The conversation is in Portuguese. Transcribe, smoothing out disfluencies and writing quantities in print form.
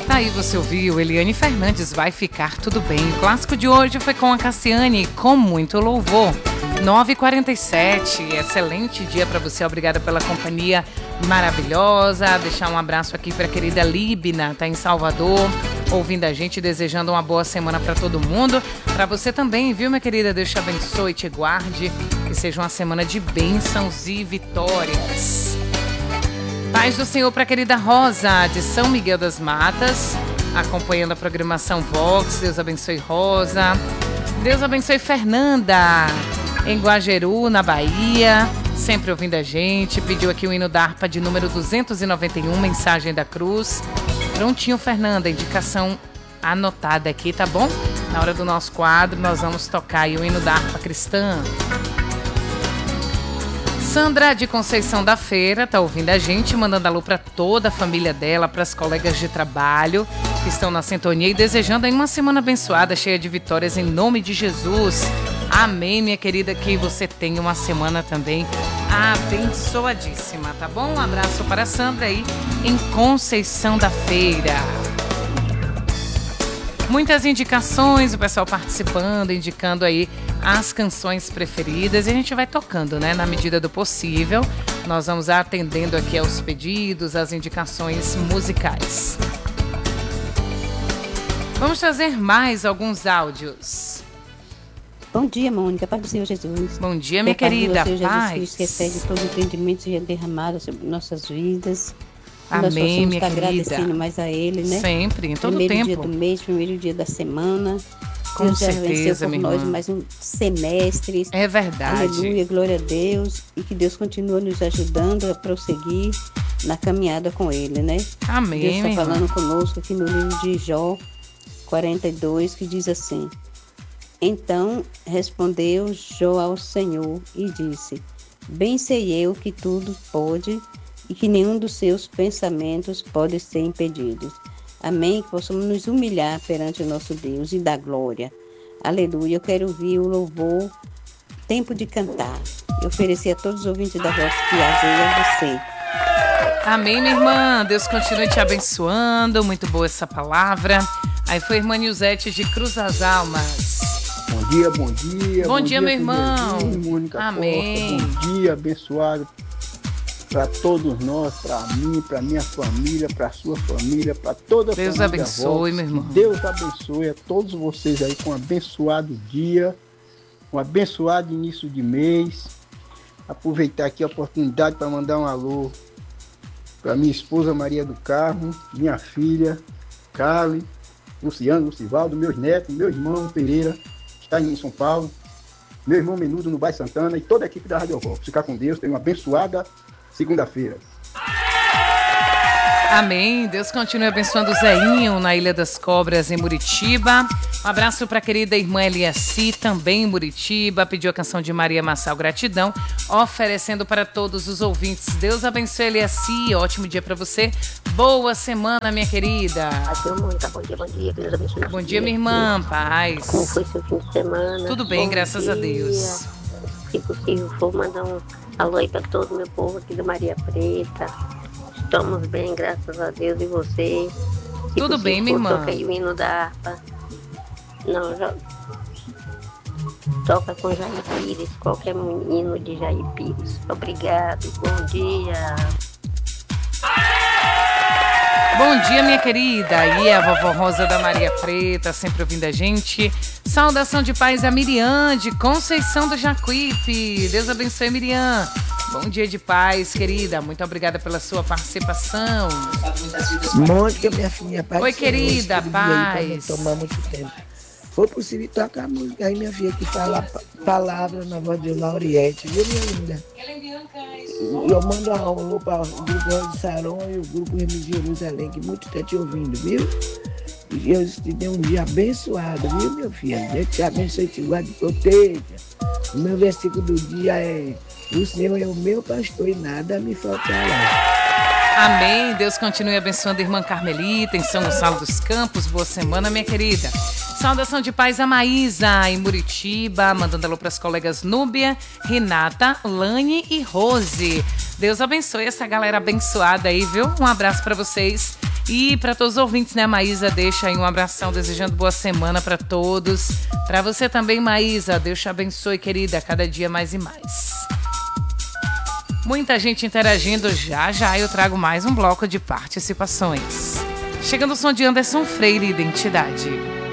Tá aí, você ouviu, Eliane Fernandes, Vai Ficar Tudo Bem. O clássico de hoje foi com a Cassiane, Com Muito Louvor. 9h47, excelente dia para você, obrigada pela companhia maravilhosa. Deixar um abraço aqui para a querida Líbina, tá em Salvador, ouvindo a gente, desejando uma boa semana para todo mundo. Para você também, viu, minha querida? Deus te abençoe e te guarde, que seja uma semana de bênçãos e vitórias. Paz do Senhor para a querida Rosa, de São Miguel das Matas, acompanhando a programação Vox. Deus abençoe Rosa. Deus abençoe Fernanda, em Guajeru, na Bahia, sempre ouvindo a gente. Pediu aqui o hino da harpa de número 291, Mensagem da Cruz. Prontinho, Fernanda, indicação anotada aqui, tá bom? Na hora do nosso quadro, nós vamos tocar aí o hino da harpa cristã. Sandra de Conceição da Feira tá ouvindo a gente, mandando alô para toda a família dela, para as colegas de trabalho que estão na sintonia e desejando aí uma semana abençoada, cheia de vitórias em nome de Jesus. Amém, minha querida, que você tenha uma semana também abençoadíssima, tá bom? Um abraço para a Sandra aí em Conceição da Feira. Muitas indicações, o pessoal participando, indicando aí as canções preferidas e a gente vai tocando, né? Na medida do possível, nós vamos atendendo aqui aos pedidos, às indicações musicais. Vamos trazer mais alguns áudios. Bom dia, Mônica. Paz do Senhor Jesus. Bom dia, minha querida. Paz. Paz. Que excede todo o entendimento seja derramado sobre nossas vidas. Amém, minha querida. Agradecendo mais a Ele, né? Sempre, em todo primeiro tempo. Primeiro dia do mês, primeiro dia da semana. Com Deus certeza, já venceu por nós irmã. mais um semestre. É verdade. Aleluia, glória a Deus. E que Deus continue nos ajudando a prosseguir na caminhada com Ele, né? Amém, Deus está minha irmã. falando conosco aqui no livro de Jó 42, que diz assim: Então respondeu Jó ao Senhor e disse: Bem sei eu que tudo pode e que nenhum dos seus pensamentos pode ser impedido. Amém? Que possamos nos humilhar perante o nosso Deus e dar glória. Aleluia. Eu quero ouvir o louvor Tempo de Cantar e oferecer a todos os ouvintes da Voz que a você. Amém, minha irmã. Deus continue te abençoando. Muito boa essa palavra. Aí foi a irmã Nilzete de Cruz das Almas. Bom dia, bom dia. Bom dia, meu irmão. Mônica Amém. Costa, bom dia, abençoado para todos nós, para mim, para minha família, para sua família, para toda a Deus família. abençoe, Vox. meu irmão. Deus abençoe a todos vocês aí com um abençoado dia, um abençoado início de mês. Aproveitar aqui a oportunidade para mandar um alô para minha esposa Maria do Carmo, minha filha Carly, Luciano, Lucivaldo, meus netos, meu irmão Pereira, que está em São Paulo, meu irmão Menudo no Bairro Santana e toda a equipe da Rádio Vox. Ficar com Deus, tenha uma abençoada segunda-feira. Amém. Deus continue abençoando o Zeinho na Ilha das Cobras, em Muritiba. Um abraço para a querida irmã Eliaci, também em Muritiba. Pediu a canção de Maria Massal, Gratidão, oferecendo para todos os ouvintes. Deus abençoe, Eliaci. Ótimo dia para você. Boa semana, minha querida. Bom dia, bom dia. Deus abençoe. Bom dia, minha irmã. Paz. Como foi seu fim de semana? Tudo bem, graças a Deus. Se possível, vou mandar um alô aí para todo o meu povo aqui do Maria Preta. Estamos bem, graças a Deus, e você? Se Tudo bem, minha irmã. Toca aí o hino da harpa. Não, já... Toca com Jair Pires, qualquer hino de Jair Pires. Obrigado, bom dia. Bom dia, minha querida. Aí a vovó Rosa da Maria Preta, sempre ouvindo a gente. Saudação de paz a Miriam, de Conceição do Jacuípe. Deus abençoe, Miriam. Bom dia de paz, querida. Muito obrigada pela sua participação. Mônica, minha filha, paz. Oi, querida, paz. Não tomar muito tempo. Foi possível tocar a música aí, minha filha, que fala palavra na voz de Lauriette, viu, minha linda? E eu mando um alô para o grupo de Saron e o grupo Remy de Jerusalém, que muito está te ouvindo, viu? E Deus te dê um dia abençoado, viu, meu filho? Deus te abençoe, te guarde e proteja. O meu versículo do dia é: o Senhor é o meu pastor e nada me faltará. Amém. Deus continue abençoando a irmã Carmelita em São Gonçalo dos Campos. Boa semana, minha querida. Saudação de paz a Maísa em Muritiba, mandando alô para as colegas Núbia, Renata, Lane e Rose. Deus abençoe essa galera abençoada aí, viu? Um abraço para vocês E para todos os ouvintes, né, a Maísa deixa aí um abração, desejando boa semana para todos. Para você também, Maísa, Deus te abençoe, querida, cada dia mais e mais. Muita gente interagindo, já eu trago mais um bloco de participações. Chegando o som de Anderson Freire, Identidade.